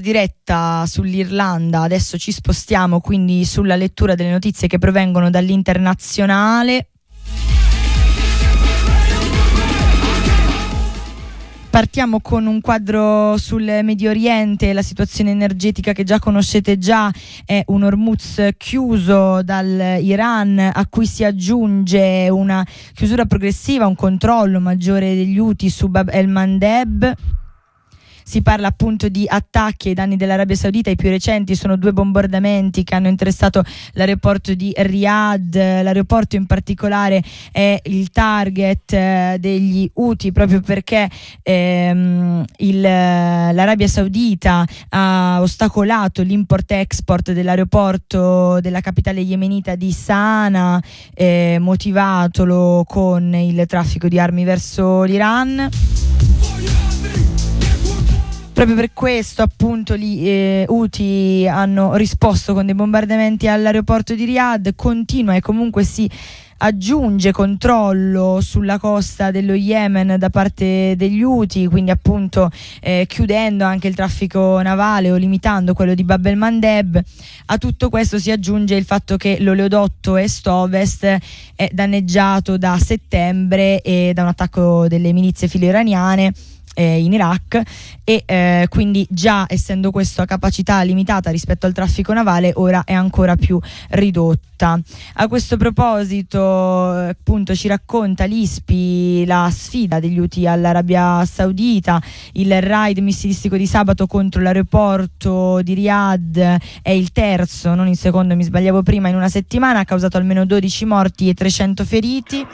diretta sull'Irlanda. Adesso ci spostiamo quindi sulla lettura delle notizie che provengono dall'internazionale. Partiamo con un quadro sul Medio Oriente. La situazione energetica che già conoscete è un Hormuz chiuso dall'Iran, a cui si aggiunge una chiusura progressiva, un controllo maggiore degli Houthi su Bab el-Mandeb. Si parla appunto di attacchi ai danni dell'Arabia Saudita. I più recenti sono 2 bombardamenti che hanno interessato l'aeroporto di Riyadh. L'aeroporto in particolare è il target degli Houthi, proprio perché l'Arabia Saudita ha ostacolato l'import-export dell'aeroporto della capitale yemenita di Sana'a, motivatolo con il traffico di armi verso l'Iran. Proprio per questo appunto gli Houthi hanno risposto con dei bombardamenti all'aeroporto di Riyadh. Continua e comunque si aggiunge controllo sulla costa dello Yemen da parte degli Houthi, quindi appunto chiudendo anche il traffico navale o limitando quello di Bab el-Mandeb. A tutto questo si aggiunge il fatto che l'oleodotto Est-Ovest è danneggiato da settembre e da un attacco delle milizie filo-iraniane in Iraq, e quindi già essendo questo a capacità limitata rispetto al traffico navale, ora è ancora più ridotta. A questo proposito appunto ci racconta l'ISPI la sfida degli Houthi all'Arabia Saudita. Il raid missilistico di sabato contro l'aeroporto di Riyadh è il terzo, non il secondo, mi sbagliavo prima, in una settimana, ha causato almeno 12 morti e 300 feriti.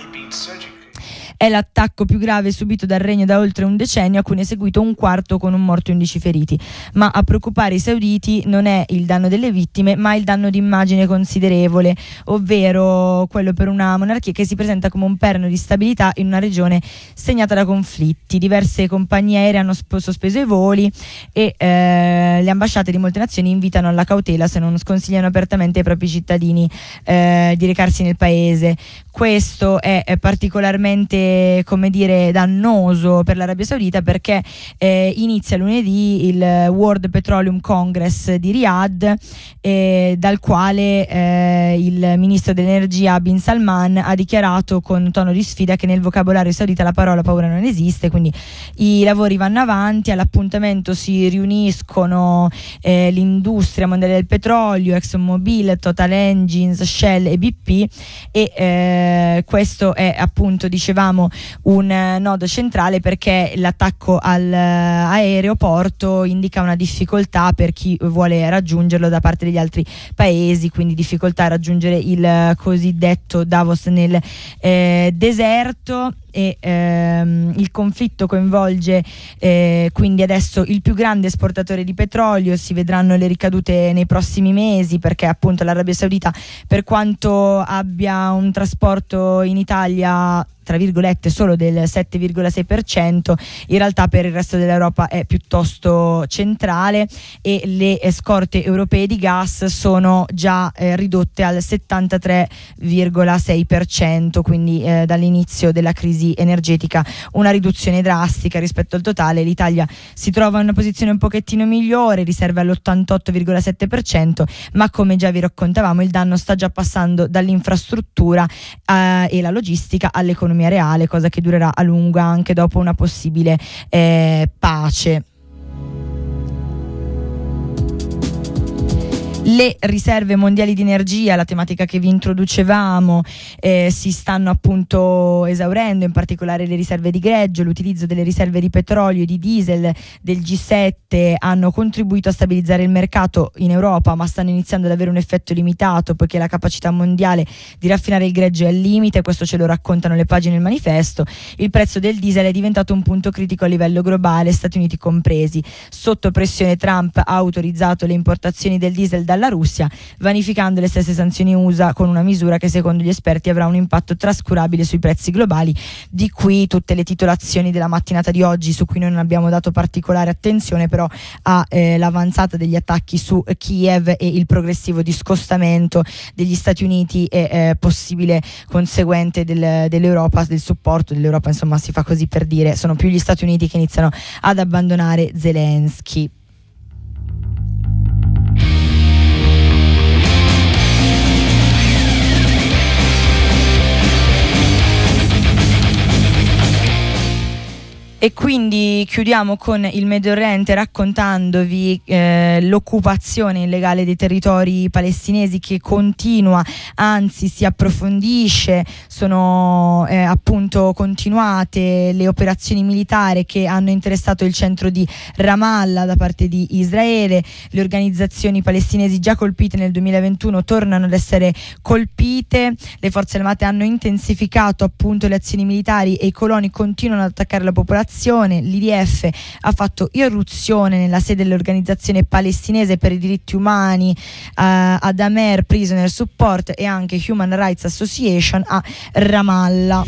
È l'attacco più grave subito dal regno da oltre un decennio, a cui ne è seguito un quarto con un morto e 11 feriti. Ma a preoccupare i sauditi non è il danno delle vittime, ma il danno d'immagine considerevole, ovvero quello per una monarchia che si presenta come un perno di stabilità in una regione segnata da conflitti. Diverse compagnie aeree hanno sospeso i voli e le ambasciate di molte nazioni invitano alla cautela se non sconsigliano apertamente ai propri cittadini di recarsi nel paese. Questo è particolarmente dannoso per l'Arabia Saudita, perché inizia lunedì il World Petroleum Congress di Riyadh, dal quale il ministro dell'energia Bin Salman ha dichiarato con tono di sfida che nel vocabolario saudita la parola paura non esiste. Quindi i lavori vanno avanti. All'appuntamento si riuniscono l'industria mondiale del petrolio, ExxonMobil, Total Engines, Shell e BP, e questo è appunto, dicevamo, un nodo centrale, perché l'attacco all'aeroporto indica una difficoltà per chi vuole raggiungerlo da parte degli altri paesi, quindi difficoltà a raggiungere il cosiddetto Davos nel deserto. E il conflitto coinvolge quindi adesso il più grande esportatore di petrolio. Si vedranno le ricadute nei prossimi mesi, perché appunto l'Arabia Saudita, per quanto abbia un trasporto in Italia tra virgolette solo del 7,6%, in realtà per il resto dell'Europa è piuttosto centrale, e le scorte europee di gas sono già ridotte al 73,6%, quindi dall'inizio della crisi energetica una riduzione drastica rispetto al totale. L'Italia si trova in una posizione un pochettino migliore, riserve all'88,7%, ma come già vi raccontavamo il danno sta già passando dall'infrastruttura e la logistica all'economia reale, cosa che durerà a lungo anche dopo una possibile pace. Le riserve mondiali di energia, la tematica che vi introducevamo, si stanno appunto esaurendo, in particolare le riserve di greggio. L'utilizzo delle riserve di petrolio e di diesel del G7 hanno contribuito a stabilizzare il mercato in Europa, ma stanno iniziando ad avere un effetto limitato, poiché la capacità mondiale di raffinare il greggio è al limite. Questo ce lo raccontano le pagine del manifesto. Il prezzo del diesel è diventato un punto critico a livello globale, Stati Uniti compresi. Sotto pressione, Trump ha autorizzato le importazioni del diesel dalla Russia, vanificando le stesse sanzioni USA, con una misura che secondo gli esperti avrà un impatto trascurabile sui prezzi globali. Di qui tutte le titolazioni della mattinata di oggi, su cui noi non abbiamo dato particolare attenzione però l'avanzata degli attacchi su Kiev e il progressivo discostamento degli Stati Uniti e possibile conseguente dell'Europa, del supporto dell'Europa, insomma si fa così per dire. Sono più gli Stati Uniti che iniziano ad abbandonare Zelensky. E quindi chiudiamo con il Medio Oriente raccontandovi l'occupazione illegale dei territori palestinesi che continua, anzi si approfondisce. Sono appunto continuate le operazioni militari che hanno interessato il centro di Ramallah da parte di Israele. Le organizzazioni palestinesi già colpite nel 2021 tornano ad essere colpite. Le forze armate hanno intensificato appunto le azioni militari e i coloni continuano ad attaccare la popolazione. L'IDF ha fatto irruzione nella sede dell'organizzazione palestinese per i diritti umani ad Amer Prisoner Support e anche Human Rights Association a Ramallah.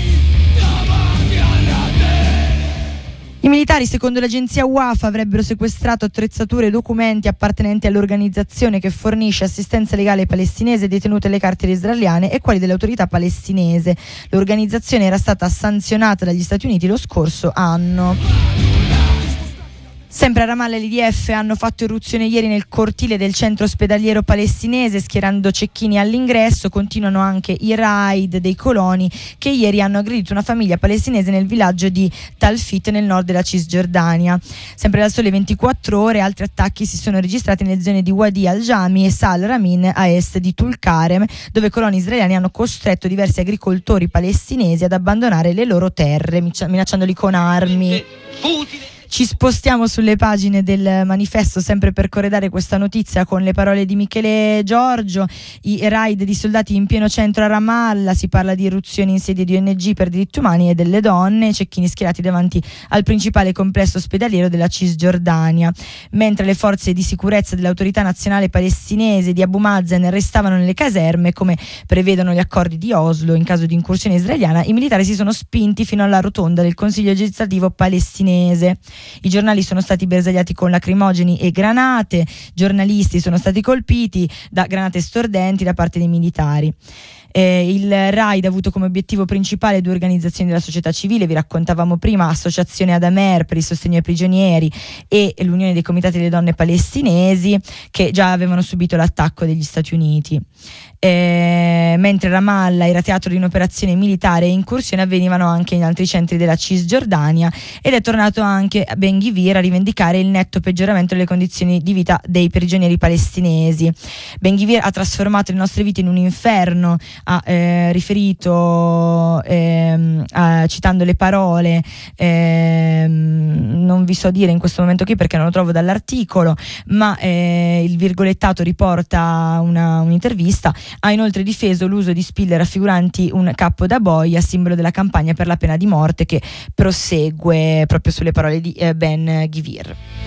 I militari, secondo l'agenzia WAFA, avrebbero sequestrato attrezzature e documenti appartenenti all'organizzazione che fornisce assistenza legale palestinese detenute alle carceri israeliane e quelli dell'autorità palestinese. L'organizzazione era stata sanzionata dagli Stati Uniti lo scorso anno. Sempre a Ramallah l'IDF hanno fatto irruzione ieri nel cortile del centro ospedaliero palestinese schierando cecchini all'ingresso. Continuano anche i raid dei coloni che ieri hanno aggredito una famiglia palestinese nel villaggio di Talfit nel nord della Cisgiordania. Sempre dal Sole 24 Ore altri attacchi si sono registrati nelle zone di Wadi al-Jami e Sal Ramin a est di Tulkarem, dove coloni israeliani hanno costretto diversi agricoltori palestinesi ad abbandonare le loro terre minacciandoli con armi. Ci spostiamo sulle pagine del Manifesto sempre per corredare questa notizia con le parole di Michele Giorgio. I raid di soldati in pieno centro a Ramallah, si parla di irruzioni in sedi di ONG per diritti umani e delle donne, cecchini schierati davanti al principale complesso ospedaliero della Cisgiordania, mentre le forze di sicurezza dell'autorità nazionale palestinese di Abu Mazen restavano nelle caserme come prevedono gli accordi di Oslo. In caso di incursione israeliana i militari si sono spinti fino alla rotonda del Consiglio legislativo palestinese. I giornali sono stati bersagliati con lacrimogeni e granate, giornalisti sono stati colpiti da granate stordenti da parte dei militari. Il raid ha avuto come obiettivo principale 2 organizzazioni della società civile, vi raccontavamo prima, Associazione Adamer per il sostegno ai prigionieri e l'Unione dei Comitati delle Donne Palestinesi, che già avevano subito l'attacco degli Stati Uniti. Mentre Ramallah era teatro di un'operazione militare e incursioni avvenivano anche in altri centri della Cisgiordania, ed è tornato anche Ben Gvir a rivendicare il netto peggioramento delle condizioni di vita dei prigionieri palestinesi. Ben Gvir ha trasformato le nostre vite in un inferno, ha riferito citando le parole, non vi so dire in questo momento qui perché non lo trovo dall'articolo, ma il virgolettato riporta un'intervista. Ha inoltre difeso l'uso di spille raffiguranti un cappo da boia, simbolo della campagna per la pena di morte che prosegue proprio sulle parole di Ben Gvir.